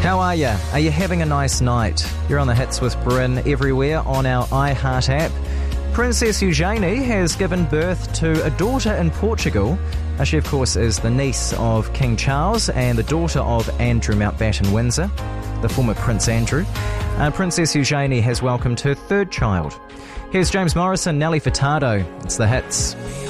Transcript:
How are you? Are you having a nice night? You're on the Hits with Bryn everywhere on our iHeart app. Princess Eugenie has given birth to a daughter in Portugal. She, of course, is the niece of King Charles and the daughter of Andrew Mountbatten Windsor, the former Prince Andrew. Princess Eugenie has welcomed her third child. Here's James Morrison, Nelly Furtado. It's the Hits.